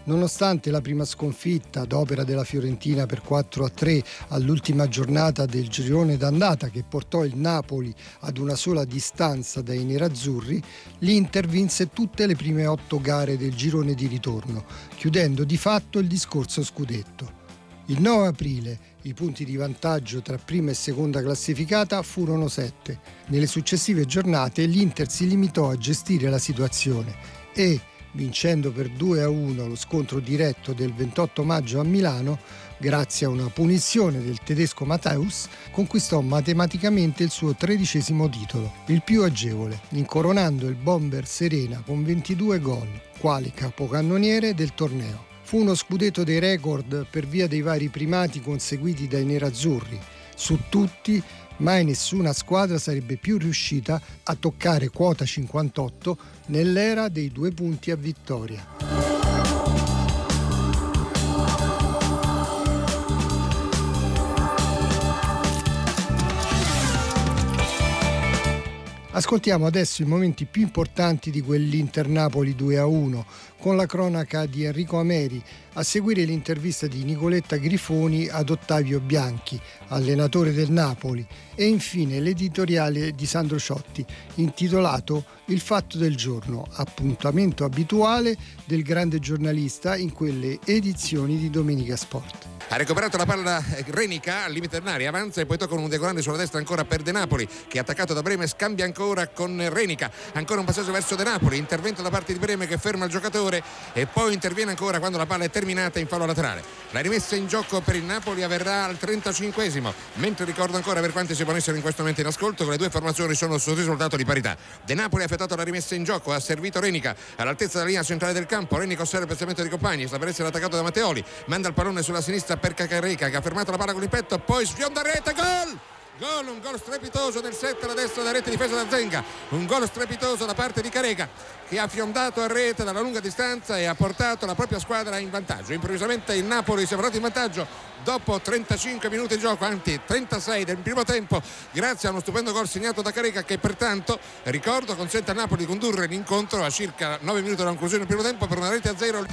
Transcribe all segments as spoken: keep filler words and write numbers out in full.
Nonostante la prima sconfitta ad opera della Fiorentina per quattro a tre all'ultima giornata del girone d'andata che portò il Napoli ad una sola distanza dai nerazzurri, l'Inter vinse tutte le prime otto gare del girone di ritorno, chiudendo di fatto il discorso scudetto. Il nove aprile i punti di vantaggio tra prima e seconda classificata furono sette. Nelle successive giornate l'Inter si limitò a gestire la situazione e, vincendo per due a uno lo scontro diretto del ventotto maggio a Milano, grazie a una punizione del tedesco Matthäus, conquistò matematicamente il suo tredicesimo titolo, il più agevole, incoronando il bomber Serena con ventidue gol, quale capocannoniere del torneo. Fu uno scudetto dei record per via dei vari primati conseguiti dai nerazzurri. Su tutti, mai nessuna squadra sarebbe più riuscita a toccare quota cinquantotto nell'era dei due punti a vittoria. Ascoltiamo adesso i momenti più importanti di quell'Inter Napoli due a uno, con la cronaca di Enrico Ameri, a seguire l'intervista di Nicoletta Grifoni ad Ottavio Bianchi, allenatore del Napoli, e infine l'editoriale di Sandro Ciotti, intitolato Il fatto del giorno, appuntamento abituale del grande giornalista in quelle edizioni di Domenica Sport. Ha recuperato la palla Renica al limite dell'area, avanza e poi tocca un diagonale sulla destra ancora per De Napoli, che è attaccato da Breme, scambia ancora con Renica, ancora un passaggio verso De Napoli, intervento da parte di Breme che ferma il giocatore e poi interviene ancora quando la palla è terminata in fallo laterale. La rimessa in gioco per il Napoli avverrà al trentacinquesimo, mentre ricordo ancora per quanti si ponessero in questo momento in ascolto che le due formazioni sono sul risultato di parità. De Napoli ha effettuato la rimessa in gioco, ha servito Renica all'altezza della linea centrale del campo, Renica osserva il piazzamento di compagni, sta per essere attaccato da Matteoli, manda il pallone sulla sinistra per Cacareca che ha fermato la palla con il petto, poi sfionda rete, gol! Gol, un gol strepitoso del set alla destra della rete difesa da Zenga, un gol strepitoso da parte di Careca che ha fiondato a rete dalla lunga distanza e ha portato la propria squadra in vantaggio. Improvvisamente il Napoli si è portato in vantaggio dopo trentacinque minuti di gioco, anzi trentasei del primo tempo, grazie a uno stupendo gol segnato da Careca che pertanto, ricordo, consente a Napoli di condurre l'incontro a circa nove minuti dalla conclusione del primo tempo per una rete a zero.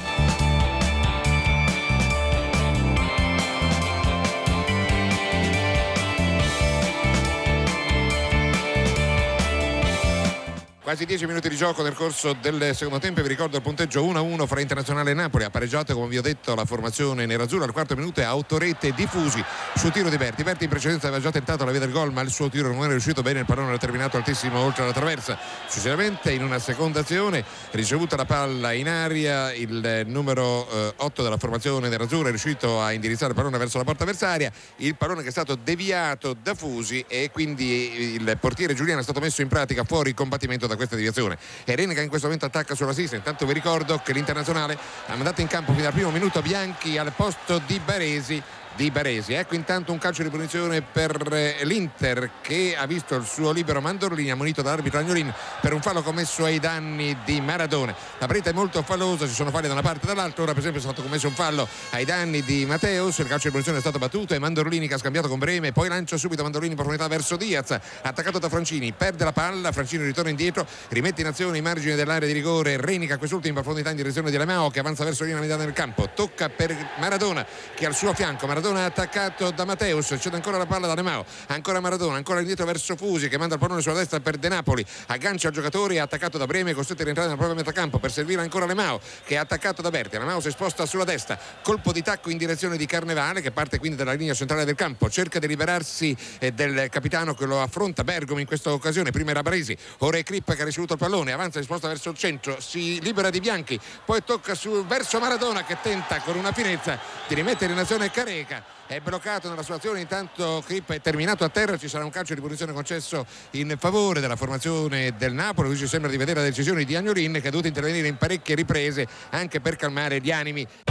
Quasi dieci minuti di gioco nel corso del secondo tempo, vi ricordo il punteggio uno a uno fra Internazionale e Napoli, ha pareggiato come vi ho detto la formazione nerazzurra al quarto minuto e autorete diffusi su tiro di Berti. Berti in precedenza aveva già tentato la via del gol ma il suo tiro non era riuscito bene, il pallone era terminato altissimo oltre la traversa. Successivamente in una seconda azione ricevuta la palla in aria, il numero eh, otto della formazione nerazzurra è riuscito a indirizzare il pallone verso la porta avversaria, il pallone che è stato deviato da Fusi e quindi il portiere Giuliano è stato messo in pratica fuori combattimento da questa deviazione. E Renica in questo momento attacca sulla sinistra. Intanto vi ricordo che l'Internazionale ha mandato in campo fino al primo minuto Bianchi al posto di Baresi di Baresi. Ecco intanto un calcio di punizione per l'Inter che ha visto il suo libero Mandorlini ammonito dall'arbitro Agnolin per un fallo commesso ai danni di Maradona. La partita è molto fallosa, ci sono falli da una parte e dall'altra. Ora per esempio è stato commesso un fallo ai danni di Matthäus, il calcio di punizione è stato battuto e Mandorlini che ha scambiato con Breme, poi lancia subito Mandorlini in profondità verso Diaz, attaccato da Francini, perde la palla, Francini ritorna indietro, rimette in azione i margini dell'area di rigore Renica, quest'ultimo in profondità in direzione di Lemao che avanza verso la linea mediana del campo, tocca per Maradona che al suo fianco, Maradona attaccato da Matthäus, c'è ancora la palla da Lemao, ancora Maradona, ancora indietro verso Fusi che manda il pallone sulla destra per De Napoli, aggancia il giocatore, è attaccato da Breme, costretto a rientrare nella propria metà campo per servire ancora Lemao che è attaccato da Berti. Lemao si sposta sulla destra, colpo di tacco in direzione di Carnevale che parte quindi dalla linea centrale del campo, cerca di liberarsi eh, del capitano che lo affronta, Bergomi in questa occasione, prima era Baresi, ora è Crippa che ha ricevuto il pallone, avanza e sposta verso il centro, si libera di Bianchi, poi tocca su, verso Maradona che tenta con una finezza di rimettere in azione Careca, è bloccato nella sua azione, intanto Crippa è terminato a terra, ci sarà un calcio di punizione concesso in favore della formazione del Napoli. Lui ci sembra di vedere la decisione di Agnolin che ha dovuto intervenire in parecchie riprese anche per calmare gli animi.